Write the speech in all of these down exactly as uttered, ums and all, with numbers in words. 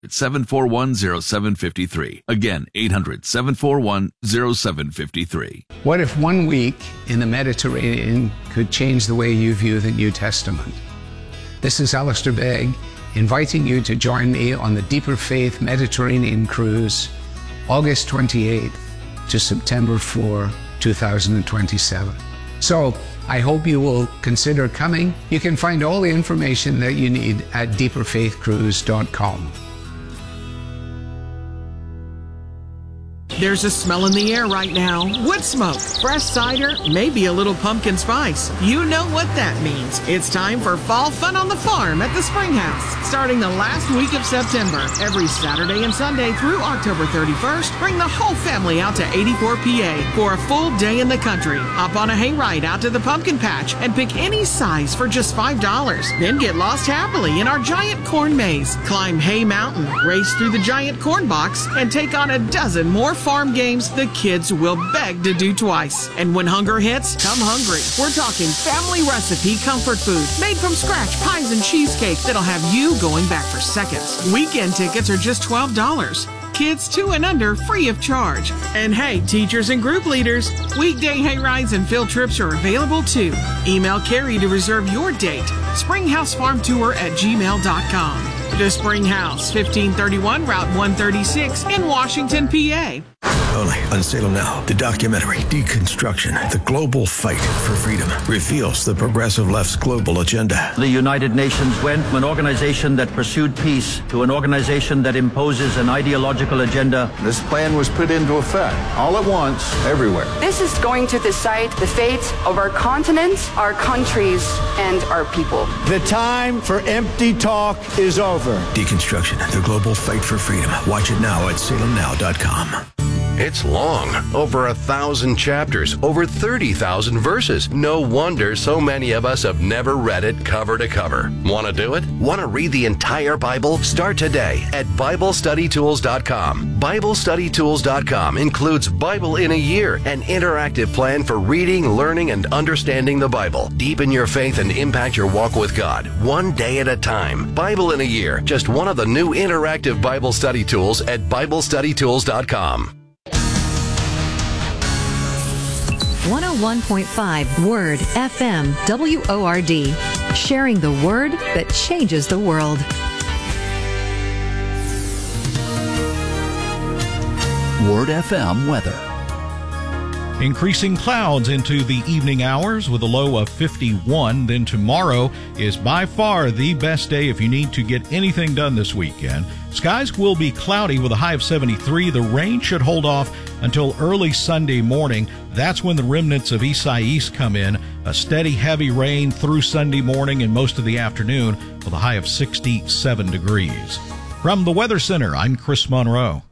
It's seven four one, zero seven five three. Again, eight hundred, seven four one, zero seven five three. What if one week in the Mediterranean could change the way you view the New Testament? This is Alistair Begg, inviting you to join me on the Deeper Faith Mediterranean Cruise, August twenty-eighth to September fourth, two thousand twenty-seven. So, I hope you will consider coming. You can find all the information that you need at deeper faith cruise dot com. There's a smell in the air right now. Wood smoke, fresh cider, maybe a little pumpkin spice. You know what that means. It's time for fall fun on the farm at the Spring House. Starting the last week of September, every Saturday and Sunday through October thirty-first, bring the whole family out to eighty-four P A for a full day in the country. Hop on a hayride out to the pumpkin patch and pick any size for just five dollars. Then get lost happily in our giant corn maze. Climb Hay Mountain, race through the giant corn box, and take on a dozen more farm games the kids will beg to do twice. And when hunger hits, come hungry. We're talking family recipe comfort food made from scratch pies and cheesecake that'll have you going back for seconds. Weekend tickets are just twelve dollars. Kids two and under free of charge. And hey, teachers and group leaders, weekday hay rides and field trips are available too. Email Carrie to reserve your date. Springhouse Farm Tour at gmail dot com. The Spring House, fifteen thirty-one Route one thirty-six in Washington, P A. Only on Salem Now, the documentary Deconstruction, the Global Fight for Freedom, reveals the progressive left's global agenda. The United Nations went from an organization that pursued peace to an organization that imposes an ideological agenda. This plan was put into effect all at once, everywhere. This is going to decide the fate of our continent, our countries, and our people. The time for empty talk is over. Deconstruction, the Global Fight for Freedom. Watch it now at salem now dot com. It's long, over a thousand chapters, over thirty thousand verses. No wonder so many of us have never read it cover to cover. Want to do it? Want to read the entire Bible? Start today at bible study tools dot com. bible study tools dot com includes Bible in a Year, an interactive plan for reading, learning, and understanding the Bible. Deepen your faith and impact your walk with God, one day at a time. Bible in a Year, just one of the new interactive Bible study tools at bible study tools dot com. one oh one point five Word F M W O R D, sharing the word that changes the world. Word F M weather. Increasing clouds into the evening hours with a low of fifty-one. Then tomorrow is by far the best day if you need to get anything done this weekend. Skies will be cloudy with a high of seventy-three. The rain should hold off until early Sunday morning. That's when the remnants of Isaias come in. A steady, heavy rain through Sunday morning and most of the afternoon with a high of sixty-seven degrees. From the Weather Center, I'm Chris Monroe.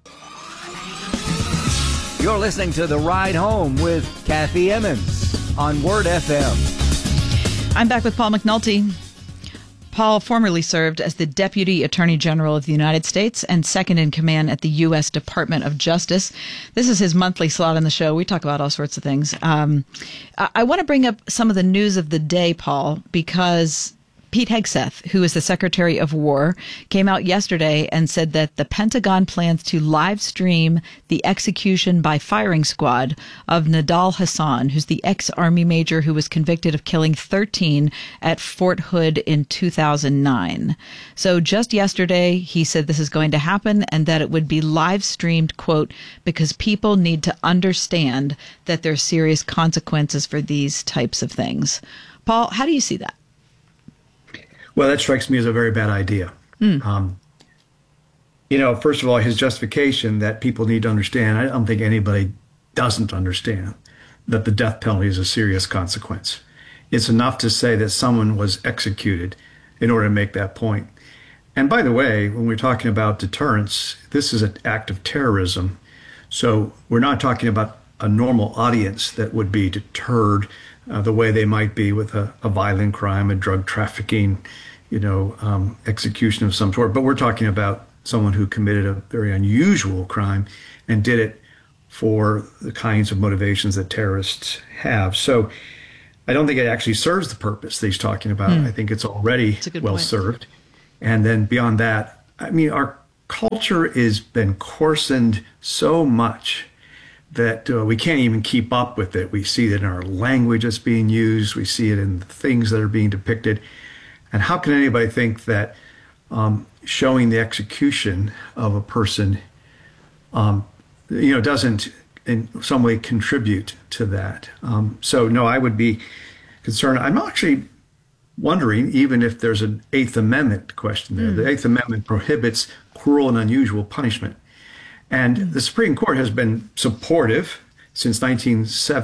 You're listening to The Ride Home with Kathy Emmons on Word F M. I'm back with Paul McNulty. Paul formerly served as the Deputy Attorney General of the United States and second in command at the U S Department of Justice. This is his monthly slot on the show. We talk about all sorts of things. Um, I, I want to bring up some of the news of the day, Paul, because Pete Hegseth, who is the Secretary of War, came out yesterday and said that the Pentagon plans to live stream the execution by firing squad of Nidal Hasan, who's the ex-Army major who was convicted of killing thirteen at Fort Hood in two thousand nine. So just yesterday, he said this is going to happen and that it would be live streamed, quote, because people need to understand that there are serious consequences for these types of things. Paul, how do you see that? Well, that strikes me as a very bad idea. Mm. Um, you know, first of all, his justification that people need to understand, I don't think anybody doesn't understand that the death penalty is a serious consequence. It's enough to say that someone was executed in order to make that point. And by the way, when we're talking about deterrence, this is an act of terrorism. So we're not talking about a normal audience that would be deterred uh, the way they might be with a, a violent crime, a drug trafficking, you know, um, execution of some sort. But we're talking about someone who committed a very unusual crime and did it for the kinds of motivations that terrorists have. So I don't think it actually serves the purpose that he's talking about. Mm. I think it's already well point. served. And then beyond that, I mean, our culture has been coarsened so much that uh, we can't even keep up with it. We see it in our language that's being used. We see it in the things that are being depicted. And how can anybody think that um, showing the execution of a person, um, you know, doesn't in some way contribute to that? Um, so, no, I would be concerned. I'm actually wondering even if there's an Eighth Amendment question there. Mm. The Eighth Amendment prohibits cruel and unusual punishment. And mm. the Supreme Court has been supportive since nineteen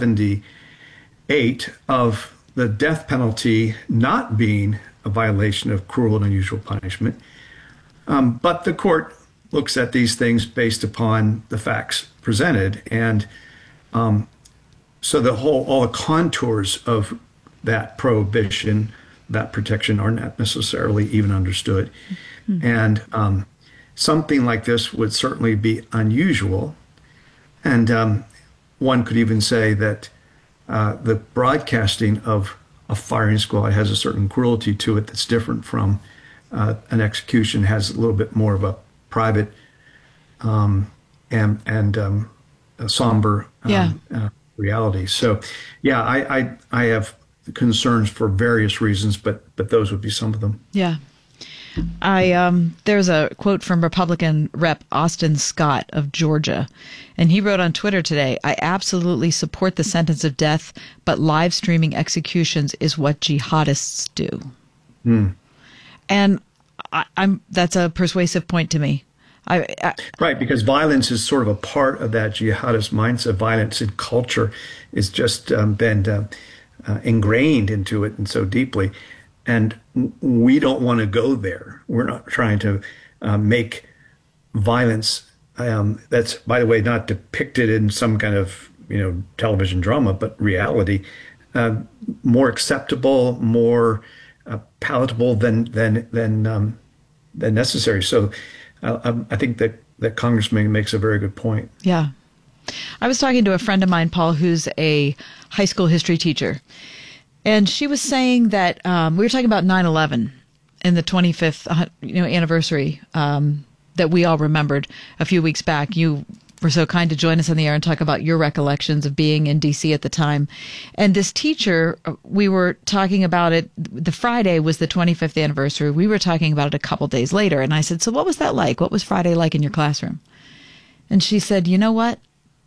seventy-eight of the death penalty not being a violation of cruel and unusual punishment. Um, but the court looks at these things based upon the facts presented. And um, so the whole, all the contours of that prohibition, that protection are not necessarily even understood. Mm-hmm. And um, something like this would certainly be unusual. And um, one could even say that uh, the broadcasting of a firing squad has a certain cruelty to it that's different from uh, an execution, has a little bit more of a private um, and, and um, a somber um, yeah. uh, reality. So, yeah, I, I, I have concerns for various reasons, but but those would be some of them. Yeah. I um, there's a quote from Republican Rep Austin Scott of Georgia, and he wrote on Twitter today, "I absolutely support the sentence of death, but live streaming executions is what jihadists do." Mm. And I, I'm that's a persuasive point to me. I, I, right, because violence is sort of a part of that jihadist mindset. Violence in culture is just um, been uh, uh, ingrained into it and so deeply. And we don't want to go there. We're not trying to uh, make violence um, that's, by the way, not depicted in some kind of, you know, television drama, but reality, uh, more acceptable, more uh, palatable than than than um, than necessary. So uh, I think that that Congressman makes a very good point. Yeah, I was talking to a friend of mine, Paul, who's a high school history teacher. And she was saying that um, we were talking about nine eleven and the twenty-fifth uh, you know, anniversary um, that we all remembered a few weeks back. You were so kind to join us on the air and talk about your recollections of being in D C at the time. And this teacher, we were talking about it. The Friday was the twenty-fifth anniversary. We were talking about it a couple days later. And I said, "So what was that like? What was Friday like in your classroom?" And she said, "You know what?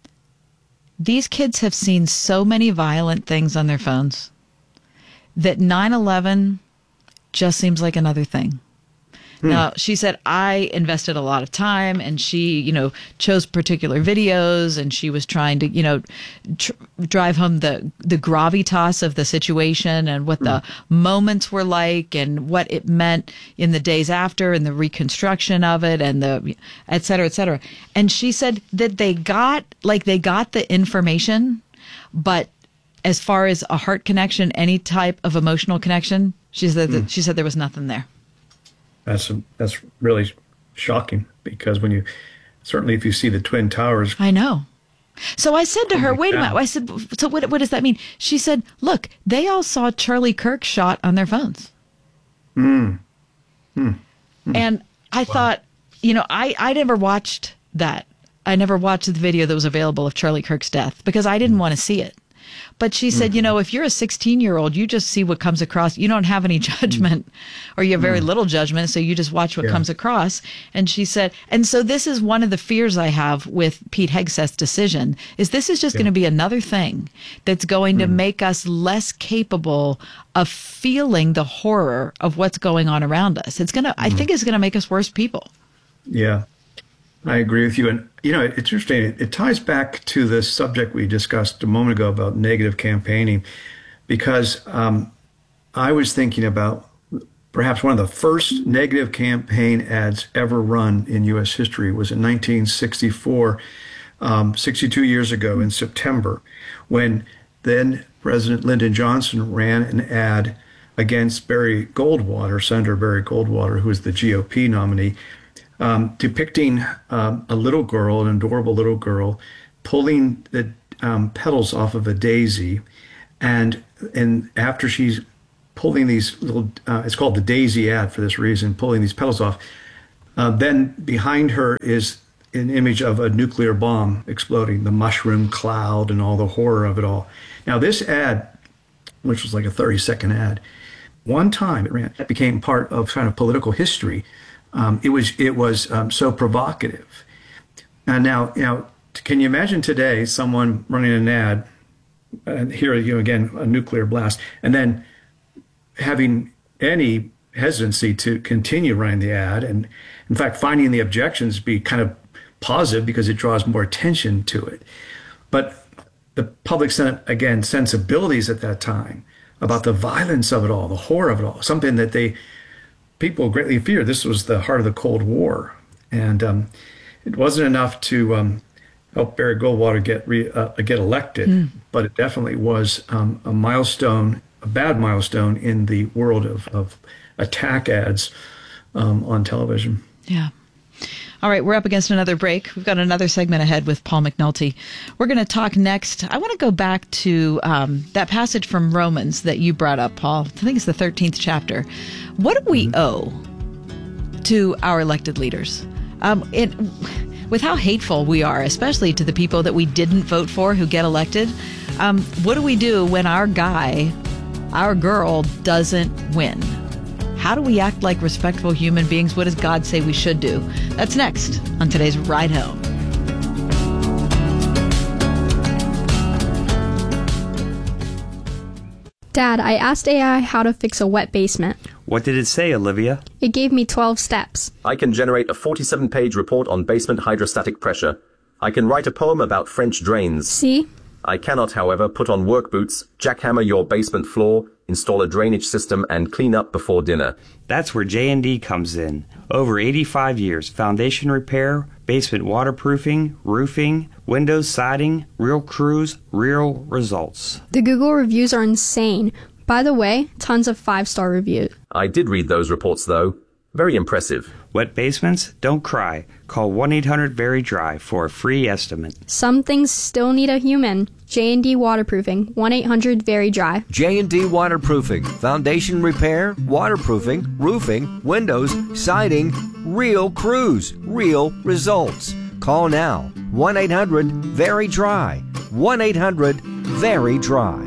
These kids have seen so many violent things on their phones that nine eleven just seems like another thing." Hmm. Now, she said, I invested a lot of time, and she, you know, chose particular videos, and she was trying to, you know, tr- drive home the, the gravitas of the situation and what hmm. the moments were like and what it meant in the days after and the reconstruction of it and the et cetera, et cetera. And she said that they got, like, they got the information, but as far as a heart connection, any type of emotional connection, she said that, mm. she said there was nothing there. That's that's really shocking, because when you certainly if you see the Twin Towers, I know. So I said to her, "Wait a minute." I said, "So what? What does that mean?" She said, "Look, they all saw Charlie Kirk shot on their phones." Mm. Mm. Mm. And I wow. thought, you know, I I never watched that. I never watched the video that was available of Charlie Kirk's death because I didn't mm. want to see it. But she said, mm-hmm. you know, if you're a sixteen-year-old, you just see what comes across. You don't have any judgment, mm-hmm. or you have very mm-hmm. little judgment, so you just watch what yeah. comes across. And she said, and so this is one of the fears I have with Pete Hegseth's decision, is this is just yeah. going to be another thing that's going mm-hmm. to make us less capable of feeling the horror of what's going on around us. It's going to, mm-hmm. I think it's going to make us worse people. Yeah. I agree with you. And, you know, it's interesting. It, it ties back to the subject we discussed a moment ago about negative campaigning, because um, I was thinking about perhaps one of the first negative campaign ads ever run in U S history was in nineteen sixty-four, um, sixty-two years ago in September, when then President Lyndon Johnson ran an ad against Barry Goldwater, Senator Barry Goldwater, who was the G O P nominee, Um, depicting um, a little girl, an adorable little girl, pulling the um, petals off of a daisy, and and after she's pulling these little, uh, it's called the daisy ad for this reason, pulling these petals off, Uh, then behind her is an image of a nuclear bomb exploding, the mushroom cloud and all the horror of it all. Now, this ad, which was like a thirty-second ad, one time it ran, it became part of kind of political history. Um, it was it was um, so provocative. And now, you know, can you imagine today someone running an ad, and here you know again a nuclear blast, and then having any hesitancy to continue running the ad, and in fact finding the objections be kind of positive because it draws more attention to it. But the public sen- again sensibilities at that time about the violence of it all, the horror of it all, something that they people greatly feared. This was the heart of the Cold War, and um, it wasn't enough to um, help Barry Goldwater get re- uh, get elected, mm. but it definitely was um, a milestone, a bad milestone in the world of, of attack ads um, on television. Yeah. All right, we're up against another break. We've got another segment ahead with Paul McNulty. We're going to talk next. I want to go back to um, that passage from Romans that you brought up, Paul. I think it's the thirteenth chapter. What do we owe to our elected leaders? Um, it, with how hateful we are, especially to the people that we didn't vote for who get elected, um, what do we do when our guy, our girl, doesn't win? How do we act like respectful human beings? What does God say we should do? That's next on today's Ride Home. Dad, I asked A I how to fix a wet basement. What did it say, Olivia? It gave me twelve steps. I can generate a forty-seven page report on basement hydrostatic pressure. I can write a poem about French drains. See? I cannot, however, put on work boots, jackhammer your basement floor, install a drainage system, and clean up before dinner. That's where J and D comes in. Over eighty-five years, foundation repair, basement waterproofing, roofing, windows, siding, real crews, real results. The Google reviews are insane. By the way, tons of five-star reviews. I did read those reports, though. Very impressive. Wet basements? Don't cry. Call one eight hundred very dry for a free estimate. Some things still need a human. J and D Waterproofing, one eight hundred very dry. J and D Waterproofing, foundation repair, waterproofing, roofing, windows, siding, real crews, real results. Call now, one eight hundred very dry. one eight hundred very dry.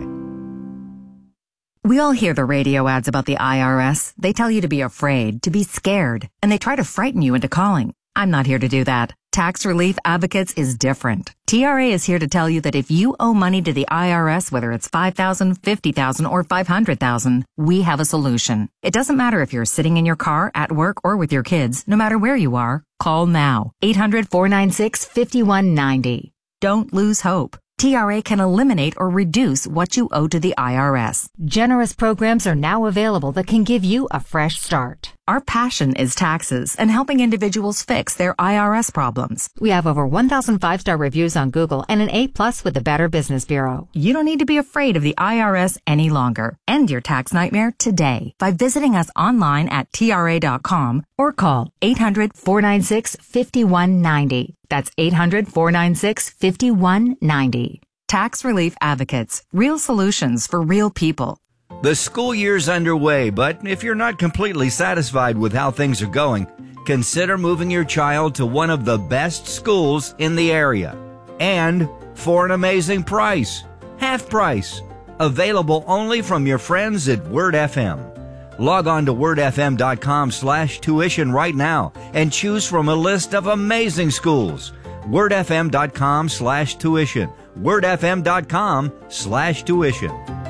We all hear the radio ads about the I R S. They tell you to be afraid, to be scared, and they try to frighten you into calling. I'm not here to do that. Tax Relief Advocates is different. T R A is here to tell you that if you owe money to the I R S, whether it's five thousand dollars, fifty thousand dollars, or five hundred thousand dollars, we have a solution. It doesn't matter if you're sitting in your car, at work, or with your kids. No matter where you are, call now. eight hundred, four nine six, five one nine zero. Don't lose hope. T R A can eliminate or reduce what you owe to the I R S. Generous programs are now available that can give you a fresh start. Our passion is taxes and helping individuals fix their I R S problems. We have over one thousand five-star reviews on Google and an A plus with the Better Business Bureau. You don't need to be afraid of the I R S any longer. End your tax nightmare today by visiting us online at T R A dot com or call eight hundred, four nine six, five one nine zero. That's eight hundred, four nine six, five one nine zero. Tax Relief Advocates. Real solutions for real people. The school year's underway, but if you're not completely satisfied with how things are going, consider moving your child to one of the best schools in the area. And for an amazing price. Half price. Available only from your friends at Word F M. Log on to word f m dot com slash tuition right now and choose from a list of amazing schools. word f m dot com slash tuition. word f m dot com slash tuition.